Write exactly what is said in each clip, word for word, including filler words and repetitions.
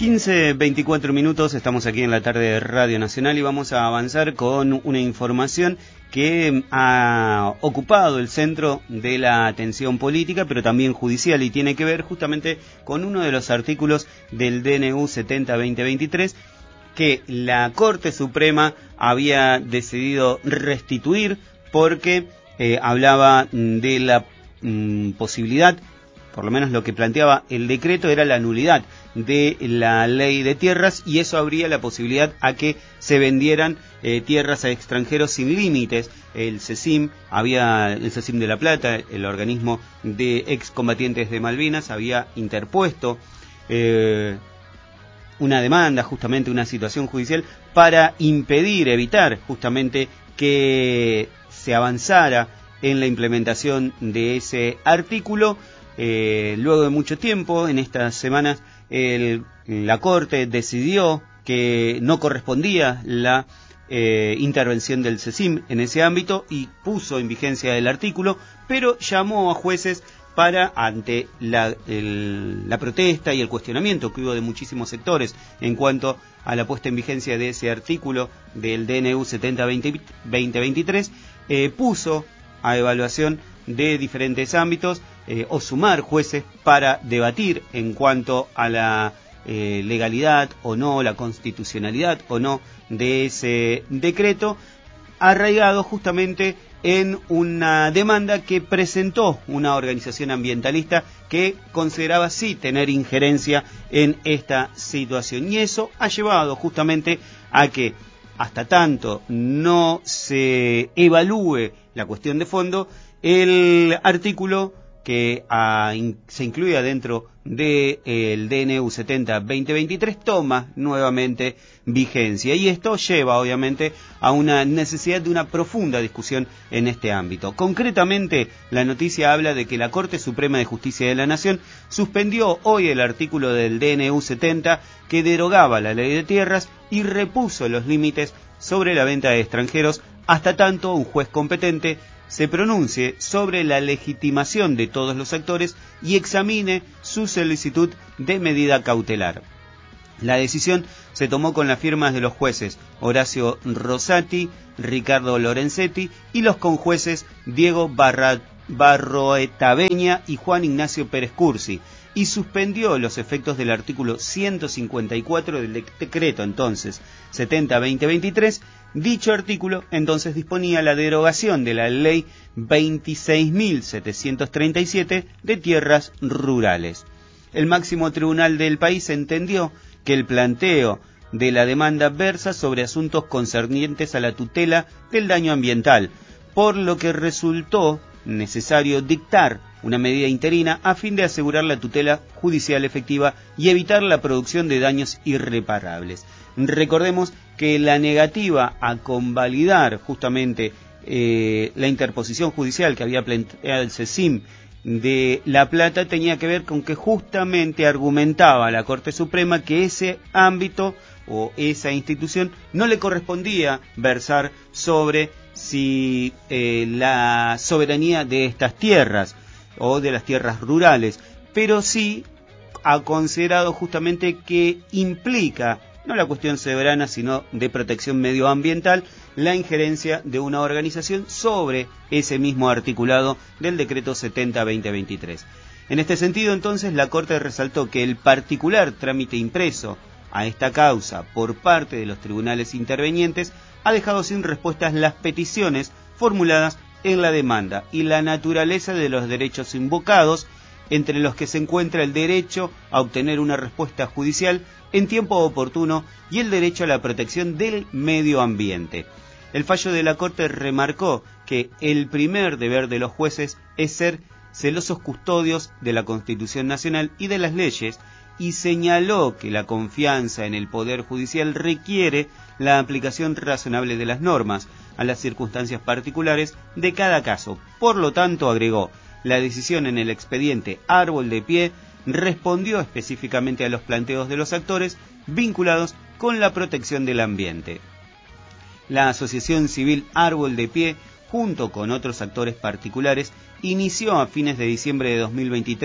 quince, veinticuatro minutos, estamos aquí en la tarde de Radio Nacional y vamos a avanzar con una información que ha ocupado el centro de la atención política, pero también judicial, y tiene que ver justamente con uno de los artículos del D N U setenta veinte veintitrés que la Corte Suprema había decidido restituir porque eh, hablaba de la mm, posibilidad, por lo menos lo que planteaba el decreto era la nulidad de la ley de tierras, y eso abría la posibilidad a que se vendieran eh, tierras a extranjeros sin límites. El CECIM, había, el CECIM de La Plata, el organismo de excombatientes de Malvinas, había interpuesto eh, una demanda, justamente una situación judicial, para impedir, evitar justamente que se avanzara en la implementación de ese artículo. Eh, luego de mucho tiempo, en estas semanas, el, la Corte decidió que no correspondía la eh, intervención del CECIM en ese ámbito y puso en vigencia el artículo, pero llamó a jueces para, ante la, el, la protesta y el cuestionamiento que hubo de muchísimos sectores en cuanto a la puesta en vigencia de ese artículo del D N U setenta veinte veintitrés, eh, puso a evaluación de diferentes ámbitos eh, o sumar jueces para debatir en cuanto a la eh, legalidad o no, la constitucionalidad o no de ese decreto, arraigado justamente en una demanda que presentó una organización ambientalista que consideraba sí tener injerencia en esta situación, y eso ha llevado justamente a que hasta tanto no se evalúe la cuestión de fondo, el artículo que ah, in, se incluía dentro del de, D N U setenta veinte veintitrés toma nuevamente vigencia, y esto lleva obviamente a una necesidad de una profunda discusión en este ámbito. Concretamente, la noticia habla de que la Corte Suprema de Justicia de la Nación suspendió hoy el artículo del D N U setenta que derogaba la ley de tierras y repuso los límites sobre la venta de extranjeros hasta tanto un juez competente se pronuncie sobre la legitimación de todos los actores y examine su solicitud de medida cautelar. La decisión se tomó con las firmas de los jueces Horacio Rosati, Ricardo Lorenzetti y los conjueces Diego Barra, Barroetaveña y Juan Ignacio Pérez Cursi, y suspendió los efectos del artículo ciento cincuenta y cuatro del decreto entonces setenta veinte veintitrés. Dicho artículo entonces disponía la derogación de la ley veintiséis mil setecientos treinta y siete de tierras rurales. El máximo tribunal del país entendió que el planteo de la demanda versa sobre asuntos concernientes a la tutela del daño ambiental, por lo que resultó necesario dictar una medida interina a fin de asegurar la tutela judicial efectiva y evitar la producción de daños irreparables. Recordemos que la negativa a convalidar justamente eh, la interposición judicial que había planteado el CECIM de La Plata tenía que ver con que justamente argumentaba a la Corte Suprema que ese ámbito o esa institución no le correspondía versar sobre si eh, la soberanía de estas tierras o de las tierras rurales, pero sí ha considerado justamente que implica no la cuestión soberana, sino de protección medioambiental, la injerencia de una organización sobre ese mismo articulado del decreto setenta veinte veintitrés. En este sentido, entonces, la Corte resaltó que el particular trámite impreso a esta causa por parte de los tribunales intervenientes ha dejado sin respuestas las peticiones formuladas en la demanda y la naturaleza de los derechos invocados, entre los que se encuentra el derecho a obtener una respuesta judicial en tiempo oportuno y el derecho a la protección del medio ambiente. El fallo de la Corte remarcó que el primer deber de los jueces es ser celosos custodios de la Constitución Nacional y de las leyes, y señaló que la confianza en el Poder Judicial requiere la aplicación razonable de las normas a las circunstancias particulares de cada caso. Por lo tanto, agregó, la decisión en el expediente Árbol de Pie respondió específicamente a los planteos de los actores vinculados con la protección del ambiente. La Asociación Civil Árbol de Pie, junto con otros actores particulares, inició a fines de diciembre de dos mil veintitrés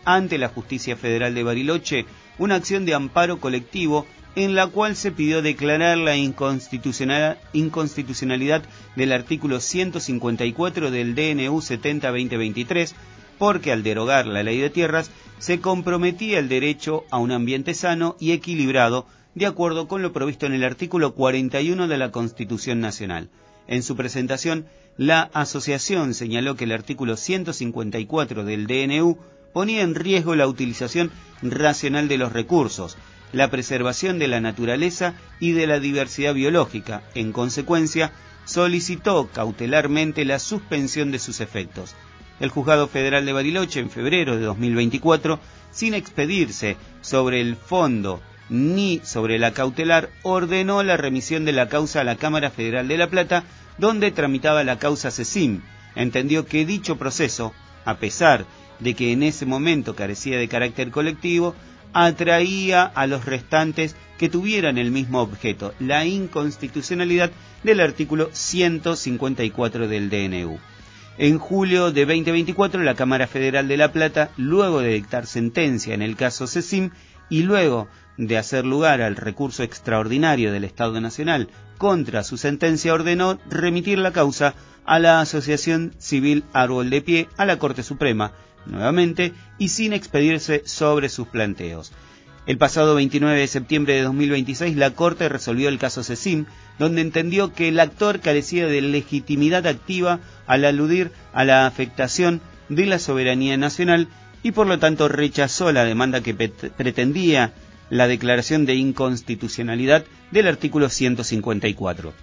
ante la Justicia Federal de Bariloche una acción de amparo colectivo en la cual se pidió declarar la inconstitucional, inconstitucionalidad del artículo ciento cincuenta y cuatro del D N U setenta barra veinte veintitrés, porque al derogar la ley de tierras se comprometía el derecho a un ambiente sano y equilibrado, de acuerdo con lo previsto en el artículo cuarenta y uno de la Constitución Nacional. En su presentación, la asociación señaló que el artículo ciento cincuenta y cuatro del D N U ponía en riesgo la utilización racional de los recursos, la preservación de la naturaleza y de la diversidad biológica. En consecuencia, solicitó cautelarmente la suspensión de sus efectos. El Juzgado Federal de Bariloche, en febrero de dos mil veinticuatro, sin expedirse sobre el fondo ni sobre la cautelar, ordenó la remisión de la causa a la Cámara Federal de La Plata, donde tramitaba la causa CECIM. Entendió que dicho proceso, a pesar de que en ese momento carecía de carácter colectivo, atraía a los restantes que tuvieran el mismo objeto, la inconstitucionalidad del artículo ciento cincuenta y cuatro del D N U. En julio de veinte veinticuatro, la Cámara Federal de La Plata, luego de dictar sentencia en el caso CECIM y luego de hacer lugar al recurso extraordinario del Estado Nacional contra su sentencia, ordenó remitir la causa a la Asociación Civil Árbol de Pie a la Corte Suprema, nuevamente, y sin expedirse sobre sus planteos. El pasado veintinueve de septiembre de dos mil veintiséis, la Corte resolvió el caso CECIM, donde entendió que el actor carecía de legitimidad activa al aludir a la afectación de la soberanía nacional y por lo tanto rechazó la demanda que pretendía la declaración de inconstitucionalidad del artículo ciento cincuenta y cuatro.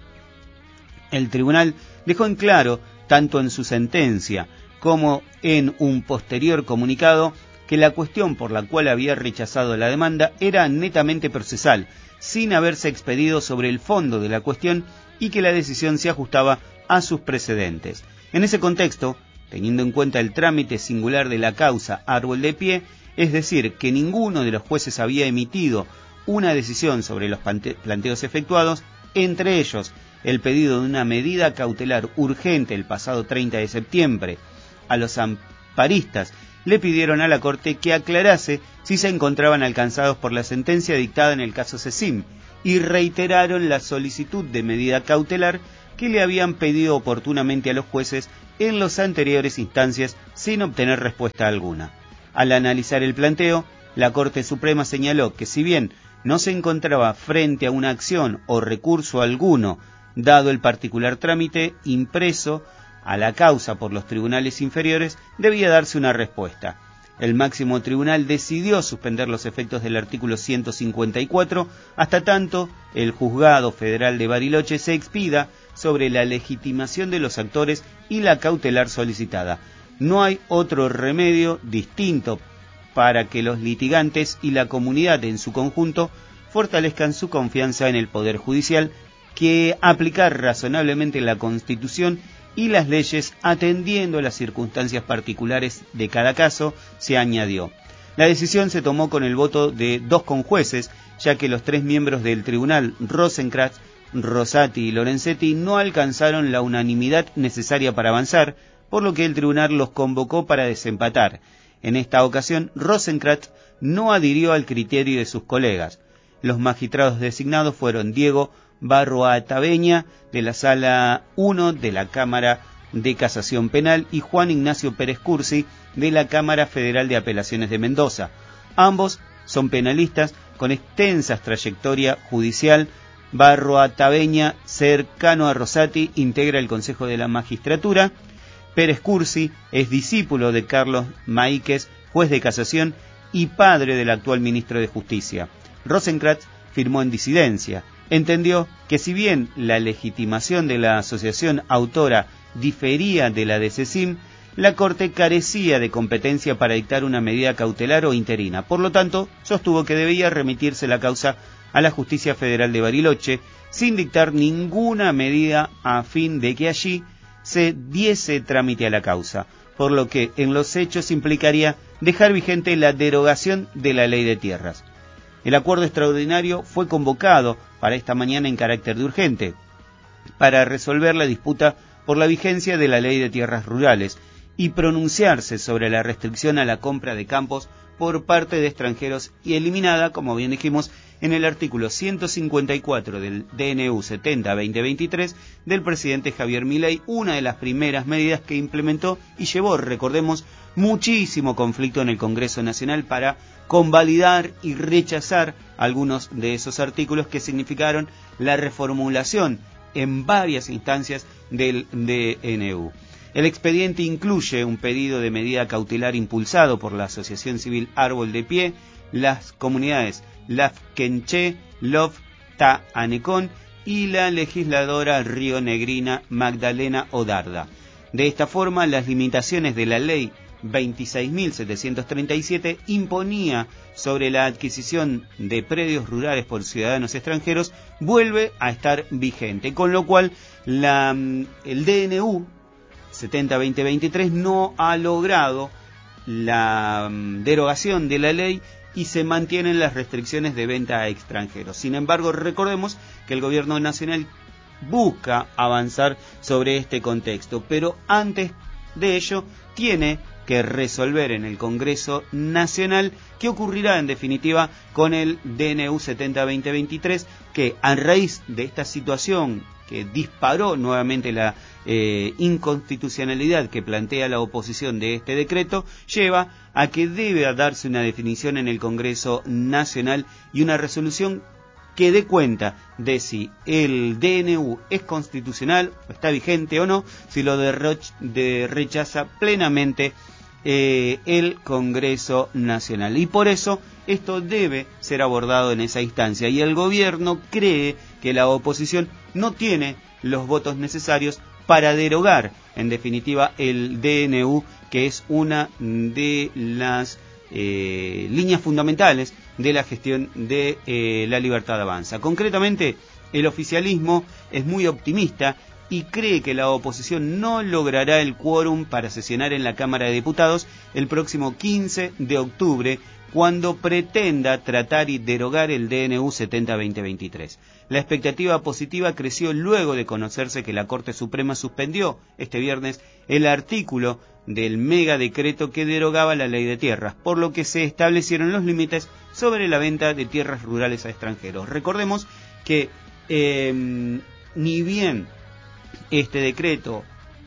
El tribunal dejó en claro, tanto en su sentencia como en un posterior comunicado, que la cuestión por la cual había rechazado la demanda era netamente procesal, sin haberse expedido sobre el fondo de la cuestión, y que la decisión se ajustaba a sus precedentes. En ese contexto, teniendo en cuenta el trámite singular de la causa Árbol de Pie, es decir, que ninguno de los jueces había emitido una decisión sobre los planteos efectuados, entre ellos el pedido de una medida cautelar urgente el pasado treinta de septiembre, a los amparistas le pidieron a la Corte que aclarase si se encontraban alcanzados por la sentencia dictada en el caso CECIM y reiteraron la solicitud de medida cautelar que le habían pedido oportunamente a los jueces en las anteriores instancias sin obtener respuesta alguna. Al analizar el planteo, la Corte Suprema señaló que si bien no se encontraba frente a una acción o recurso alguno, dado el particular trámite impreso a la causa por los tribunales inferiores, debía darse una respuesta. El máximo tribunal decidió suspender los efectos del artículo ciento cincuenta y cuatro hasta tanto el Juzgado Federal de Bariloche se expida sobre la legitimación de los actores y la cautelar solicitada. No hay otro remedio distinto para que los litigantes y la comunidad en su conjunto fortalezcan su confianza en el Poder Judicial que aplicar razonablemente la Constitución y las leyes atendiendo a las circunstancias particulares de cada caso, se añadió. La decisión se tomó con el voto de dos conjueces, ya que los tres miembros del tribunal, Rosenkrantz, Rosati y Lorenzetti, no alcanzaron la unanimidad necesaria para avanzar, por lo que el tribunal los convocó para desempatar. En esta ocasión, Rosenkrantz no adhirió al criterio de sus colegas. Los magistrados designados fueron Diego Barroataveña, de la Sala uno de la Cámara de Casación Penal, y Juan Ignacio Pérez Cursi, de la Cámara Federal de Apelaciones de Mendoza. Ambos son penalistas con extensa trayectoria judicial. Barroataveña, cercano a Rosati, integra el Consejo de la Magistratura. Pérez Cursi es discípulo de Carlos Maíquez, juez de casación y padre del actual ministro de Justicia. Rosenkrantz firmó en disidencia. Entendió que si bien la legitimación de la asociación autora difería de la de CECIM, la Corte carecía de competencia para dictar una medida cautelar o interina. Por lo tanto, sostuvo que debía remitirse la causa a la Justicia Federal de Bariloche, sin dictar ninguna medida a fin de que allí se diese trámite a la causa, por lo que en los hechos implicaría dejar vigente la derogación de la Ley de Tierras. El acuerdo extraordinario fue convocado para esta mañana en carácter de urgente, para resolver la disputa por la vigencia de la Ley de Tierras Rurales, y pronunciarse sobre la restricción a la compra de campos por parte de extranjeros y eliminada, como bien dijimos, en el artículo ciento cincuenta y cuatro del D N U setenta barra veinte veintitrés del presidente Javier Milei, una de las primeras medidas que implementó y llevó, recordemos, muchísimo conflicto en el Congreso Nacional para convalidar y rechazar algunos de esos artículos que significaron la reformulación en varias instancias del D N U. El expediente incluye un pedido de medida cautelar impulsado por la Asociación Civil Árbol de Pie, las comunidades Lafkenche, Lov, Ta Anecón y la legisladora rionegrina Magdalena Odarda. De esta forma, las limitaciones de la ley veintiséis mil setecientos treinta y siete imponía sobre la adquisición de predios rurales por ciudadanos extranjeros vuelve a estar vigente, con lo cual la, el D N U setenta barra veinte veintitrés no ha logrado la derogación de la ley y se mantienen las restricciones de venta a extranjeros. Sin embargo, recordemos que el gobierno nacional busca avanzar sobre este contexto, pero antes de ello tiene que resolver en el Congreso Nacional qué ocurrirá en definitiva con el D N U setenta barra veinte veintitrés, que a raíz de esta situación que disparó nuevamente la eh, inconstitucionalidad que plantea la oposición de este decreto, lleva a que debe darse una definición en el Congreso Nacional y una resolución que dé cuenta de si el D N U es constitucional, está vigente o no, si lo derroch, de rechaza plenamente eh, el Congreso Nacional. Y por eso esto debe ser abordado en esa instancia. Y el gobierno cree que la oposición no tiene los votos necesarios para derogar, en definitiva, el D N U, que es una de las eh, líneas fundamentales de la gestión de eh, la Libertad Avanza. Concretamente, el oficialismo es muy optimista y cree que la oposición no logrará el quórum para sesionar en la Cámara de Diputados el próximo quince de octubre, cuando pretenda tratar y derogar el D N U setenta barra veinte veintitrés. La expectativa positiva creció luego de conocerse que la Corte Suprema suspendió este viernes el artículo del megadecreto que derogaba la ley de tierras, por lo que se establecieron los límites sobre la venta de tierras rurales a extranjeros. Recordemos que eh, ni bien este decreto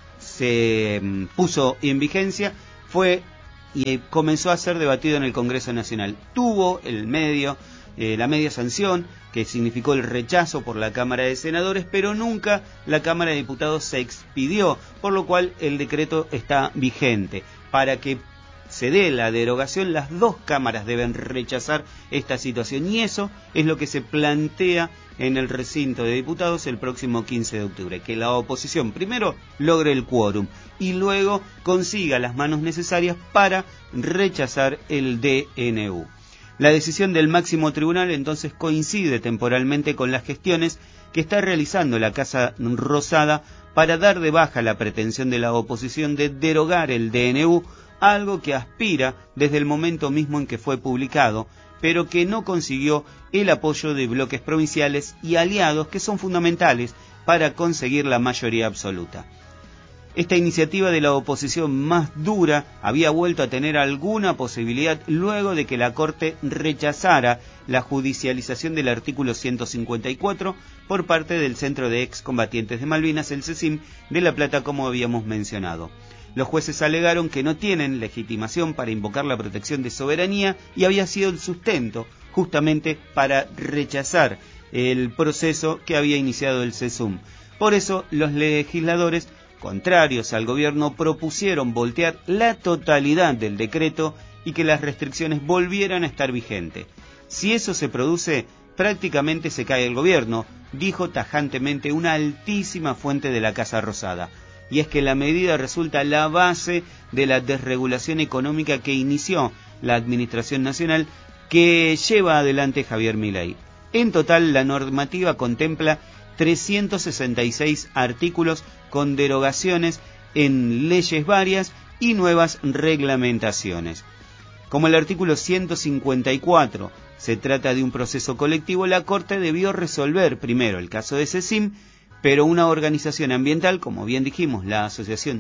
se eh, puso en vigencia, fue y comenzó a ser debatido en el Congreso Nacional. Tuvo el medio, eh, la media sanción, que significó el rechazo por la Cámara de Senadores, pero nunca la Cámara de Diputados se expidió, por lo cual el decreto está vigente. Para que se dé la derogación, las dos cámaras deben rechazar esta situación, y eso es lo que se plantea en el recinto de diputados el próximo quince de octubre, que la oposición primero logre el quórum y luego consiga las manos necesarias para rechazar el D N U. La decisión del máximo tribunal entonces coincide temporalmente con las gestiones que está realizando la Casa Rosada para dar de baja la pretensión de la oposición de derogar el D N U, algo que aspira desde el momento mismo en que fue publicado, pero que no consiguió el apoyo de bloques provinciales y aliados que son fundamentales para conseguir la mayoría absoluta. Esta iniciativa de la oposición más dura había vuelto a tener alguna posibilidad luego de que la Corte rechazara la judicialización del artículo ciento cincuenta y cuatro por parte del Centro de Excombatientes de Malvinas, el CECIM, de La Plata, como habíamos mencionado. Los jueces alegaron que no tienen legitimación para invocar la protección de soberanía y había sido el sustento justamente para rechazar el proceso que había iniciado el CESUM. Por eso los legisladores, contrarios al gobierno, propusieron voltear la totalidad del decreto y que las restricciones volvieran a estar vigentes. Si eso se produce, prácticamente se cae el gobierno, dijo tajantemente una altísima fuente de la Casa Rosada. Y es que la medida resulta la base de la desregulación económica que inició la Administración Nacional, que lleva adelante Javier Milei. En total, la normativa contempla trescientos sesenta y seis artículos con derogaciones en leyes varias y nuevas reglamentaciones. Como el artículo ciento cincuenta y cuatro se trata de un proceso colectivo, la Corte debió resolver primero el caso de CECIM, pero una organización ambiental, como bien dijimos, la Asociación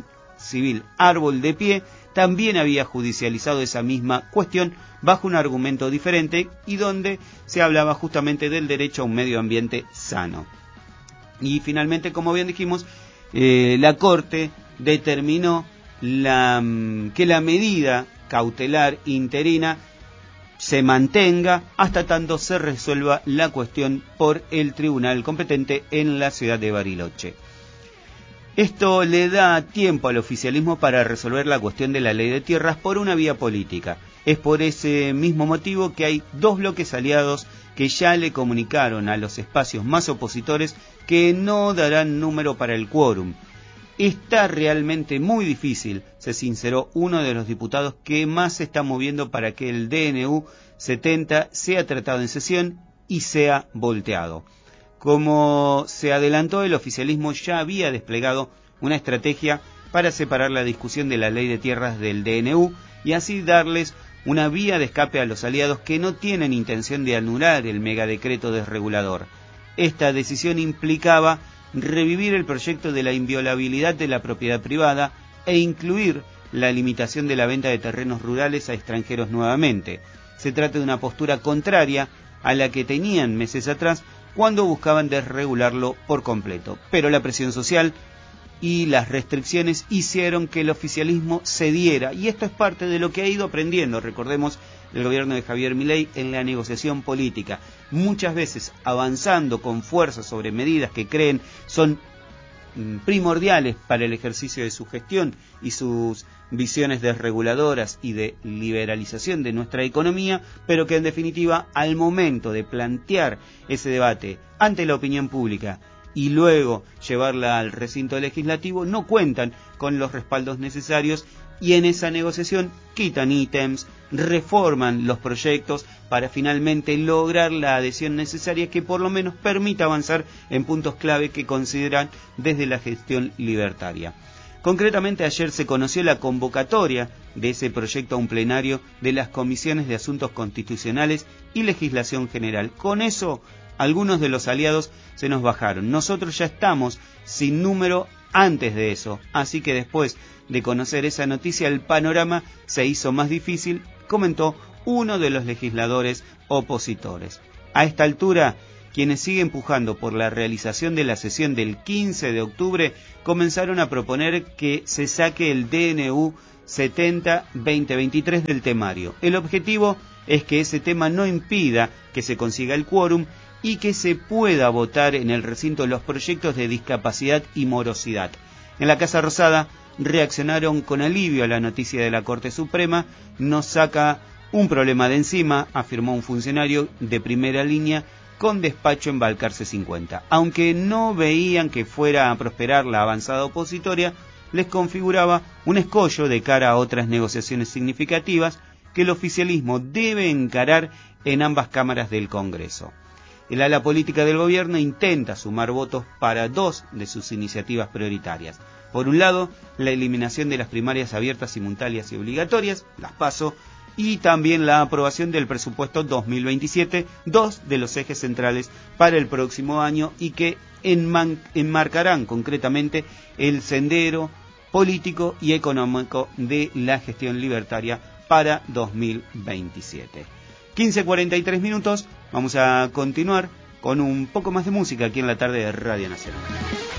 civil Árbol de Pie también había judicializado esa misma cuestión bajo un argumento diferente y donde se hablaba justamente del derecho a un medio ambiente sano. Y finalmente, como bien dijimos, eh, la Corte determinó la, que la medida cautelar interina se mantenga hasta tanto se resuelva la cuestión por el tribunal competente en la ciudad de Bariloche. Esto le da tiempo al oficialismo para resolver la cuestión de la ley de tierras por una vía política. Es por ese mismo motivo que hay dos bloques aliados que ya le comunicaron a los espacios más opositores que no darán número para el quórum. Está realmente muy difícil, se sinceró uno de los diputados que más se está moviendo para que el D N U setenta sea tratado en sesión y sea volteado. Como se adelantó, el oficialismo ya había desplegado una estrategia para separar la discusión de la ley de tierras del D N U y así darles una vía de escape a los aliados que no tienen intención de anular el megadecreto desregulador. Esta decisión implicaba revivir el proyecto de la inviolabilidad de la propiedad privada e incluir la limitación de la venta de terrenos rurales a extranjeros nuevamente. Se trata de una postura contraria a la que tenían meses atrás cuando buscaban desregularlo por completo. Pero la presión social y las restricciones hicieron que el oficialismo cediera, y esto es parte de lo que ha ido aprendiendo, recordemos, el gobierno de Javier Milei en la negociación política, muchas veces avanzando con fuerza sobre medidas que creen son primordiales para el ejercicio de su gestión y sus visiones desreguladoras y de liberalización de nuestra economía, pero que en definitiva al momento de plantear ese debate ante la opinión pública y luego llevarla al recinto legislativo no cuentan con los respaldos necesarios y en esa negociación quitan ítems, reforman los proyectos para finalmente lograr la adhesión necesaria que por lo menos permita avanzar en puntos clave que consideran desde la gestión libertaria. Concretamente, ayer se conoció la convocatoria de ese proyecto a un plenario de las comisiones de Asuntos Constitucionales y Legislación General. Con eso, algunos de los aliados se nos bajaron. Nosotros ya estamos sin número antes de eso, así que después de conocer esa noticia el panorama se hizo más difícil, comentó uno de los legisladores opositores. A esta altura, quienes siguen empujando por la realización de la sesión del quince de octubre comenzaron a proponer que se saque el D N U setenta veinte veintitrés del temario. El objetivo es que ese tema no impida que se consiga el quórum y que se pueda votar en el recinto los proyectos de discapacidad y morosidad. En la Casa Rosada reaccionaron con alivio a la noticia de la Corte Suprema. Nos saca un problema de encima, afirmó un funcionario de primera línea con despacho en Balcarce cincuenta. Aunque no veían que fuera a prosperar la avanzada opositoria, les configuraba un escollo de cara a otras negociaciones significativas que el oficialismo debe encarar en ambas cámaras del Congreso. El ala política del gobierno intenta sumar votos para dos de sus iniciativas prioritarias. Por un lado, la eliminación de las primarias abiertas, simultáneas y obligatorias, las PASO, y también la aprobación del presupuesto dos mil veintisiete, dos de los ejes centrales para el próximo año y que enman- enmarcarán concretamente el sendero político y económico de la gestión libertaria para dos mil veintisiete. quince cuarenta y tres minutos, vamos a continuar con un poco más de música aquí en la tarde de Radio Nacional.